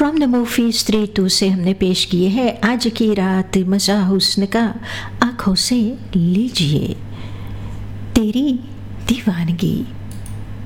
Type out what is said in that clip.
From the movie स्त्री 2 से हमने पेश किए हैं आज की रात मज़ा हुस्न का, आँखों से लीजिए तेरी दीवानगी।